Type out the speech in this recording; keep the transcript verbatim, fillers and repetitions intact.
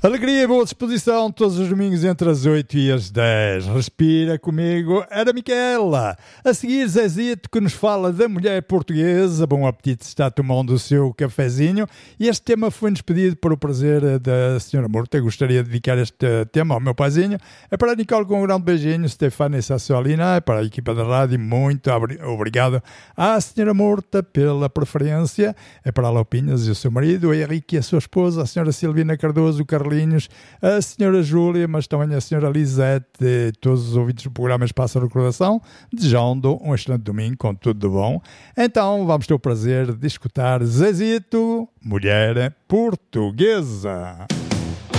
Alegria e boa disposição todos os domingos entre as oito e as dez. Respira comigo, era Micaela. A seguir, Zezito, que nos fala da mulher portuguesa. Bom apetite, está tomando o seu cafezinho. E este tema foi-nos pedido por o prazer da senhora Murta. Gostaria de dedicar este tema ao meu paizinho. É para a Nicole com um grande beijinho, Stefania Sassolina. É para a equipa da rádio, muito obrigado à senhora Murta pela preferência. É para a Lopinhas e o seu marido, o Henrique e a sua esposa, a senhora Silvina Cardoso, o Carlinhos, a senhora Júlia, mas também a senhora Lisete, e todos os ouvintes do programa Espaço de Recordação, desejando um excelente domingo com tudo de bom. Então vamos ter o prazer de escutar Zezito, mulher portuguesa.